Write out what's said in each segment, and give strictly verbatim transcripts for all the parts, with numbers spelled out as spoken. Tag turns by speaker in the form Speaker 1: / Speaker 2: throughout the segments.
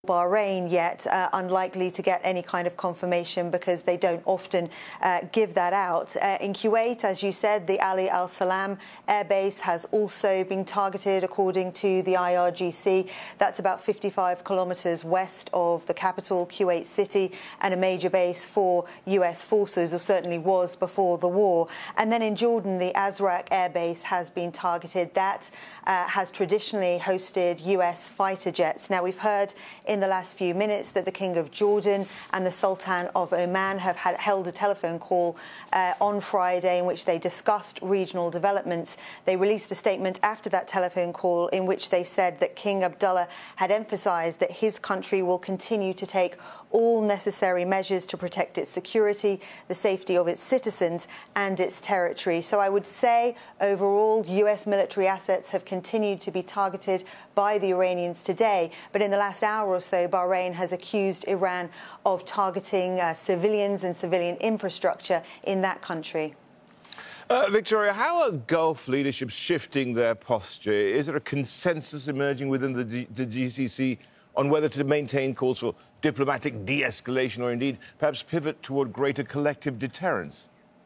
Speaker 1: Bahrain yet, uh, unlikely to get any kind of confirmation because they don't often uh, give that out. Uh, in Kuwait, as you said, the Ali Al Salam airbase has also been targeted, according to the I R G C. That's about fifty-five kilometres west of the capital, Kuwait City, and a major base for U S forces, or certainly was before the war. And then in Jordan, the Azraq airbase has been targeted. That uh, has traditionally hosted U S fighter jets. Now, we've heard in the last few minutes that the King of Jordan and the Sultan of Oman have had, held a telephone call uh, on Friday in which they discussed regional developments. They released a statement after that telephone call in which they said that King Abdullah had emphasised that his country will continue to take all necessary measures to protect its security, the safety of its citizens and its territory. So I would say overall U S military assets have continued to be targeted by the Iranians today. But in the last hour or so, Bahrain has accused Iran of targeting uh, civilians and civilian infrastructure in that country.
Speaker 2: Uh, Victoria, how are Gulf leaderships shifting their posture? Is there a consensus emerging within the, G- the G C C on whether to maintain calls for diplomatic de-escalation or indeed perhaps pivot toward greater collective deterrence?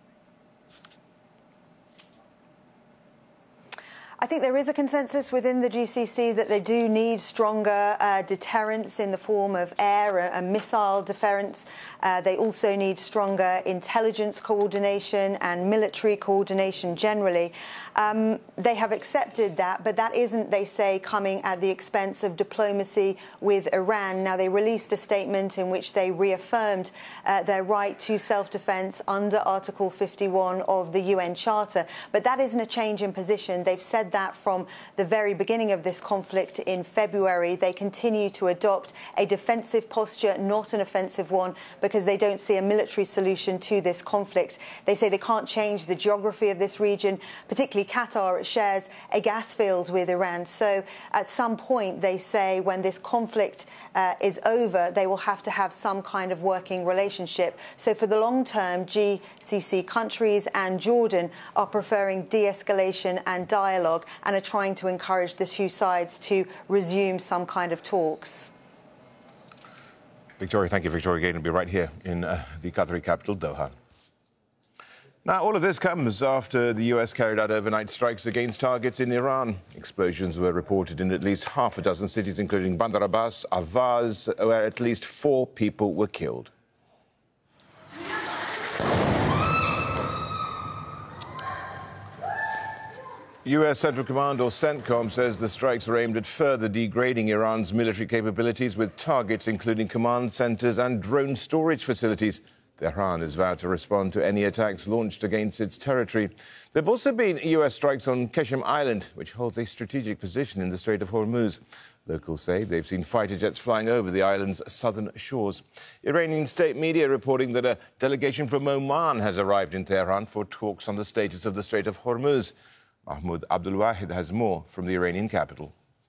Speaker 1: I think there is a consensus within the G C C that they do need stronger uh, deterrence in the form of air and missile deterrence. Uh, they also need stronger intelligence coordination and military coordination generally. Um, they have accepted that, but that isn't, they say, coming at the expense of diplomacy with Iran. Now, they released a statement in which they reaffirmed uh, their right to self-defense under Article fifty-one of the U N Charter. But that isn't a change in position. They've said that from the very beginning of this conflict in February. They continue to adopt a defensive posture, not an offensive one, because they don't see a military solution to this conflict. They say they can't change the geography of this region, particularly Qatar shares a gas field with Iran. So at some point, they say, when this conflict uh, is over, they will have to have some kind of working relationship. So for the long term, G C C countries and Jordan are preferring de-escalation and dialogue and are trying to encourage the two sides to resume some kind of talks.
Speaker 2: Victoria, thank you. Victoria Gayden will be right here in uh, the Qatari capital, Doha. Now, all of this comes after the U S carried out overnight strikes against targets in Iran. Explosions were reported in at least half a dozen cities, including Bandar Abbas, Avaz, where at least four people were killed. U S Central Command, or CENTCOM, says the strikes are aimed at further degrading Iran's military capabilities, with targets including command centres and drone storage facilities. Tehran has vowed to respond to any attacks launched against its territory. There have also been U S strikes on Qeshm Island, which holds a strategic position in the Strait of Hormuz. Locals say they've seen fighter jets flying over the island's southern shores. Iranian state media reporting that a delegation from Oman has arrived in Tehran for talks on the status of the Strait of Hormuz. Mahmoud Abdulwahid has more from the Iranian capital.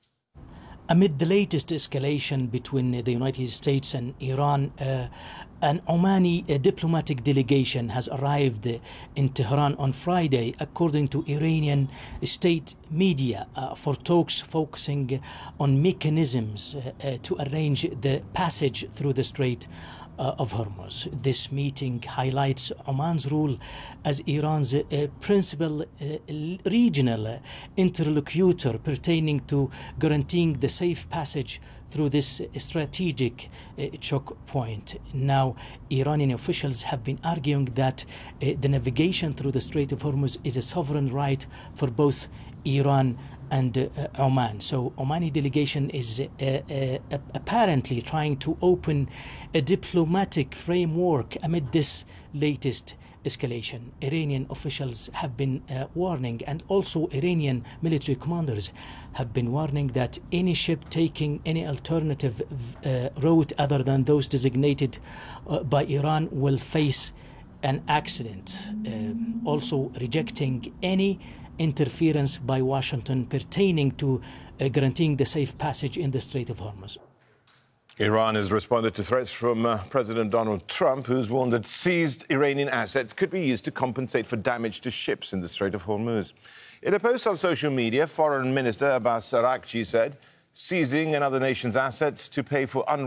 Speaker 3: Amid the latest escalation between the United States and Iran, uh, an Omani uh, diplomatic delegation has arrived uh, in Tehran on Friday, according to Iranian state media, uh, for talks focusing on mechanisms uh, uh, to arrange the passage through the Strait Uh, of Hormuz. This meeting highlights Oman's role as Iran's uh, principal uh, regional uh, interlocutor pertaining to guaranteeing the safe passage through this strategic uh, choke point. Now, Iranian officials have been arguing that uh, the navigation through the Strait of Hormuz is a sovereign right for both Iran and uh, Oman. So Omani delegation is uh, uh, apparently trying to open a diplomatic framework amid this latest escalation. Iranian officials have been uh, warning, and also Iranian military commanders have been warning, that any ship taking any alternative uh, route other than those designated uh, by Iran will face an accident. Uh, also rejecting any interference by Washington pertaining to uh, guaranteeing the safe passage in the Strait of Hormuz.
Speaker 2: Iran has responded to threats from uh, President Donald Trump, who's warned that seized Iranian assets could be used to compensate for damage to ships in the Strait of Hormuz. In a post on social media, Foreign Minister Abbas Araghchi said seizing another nation's assets to pay for unrest.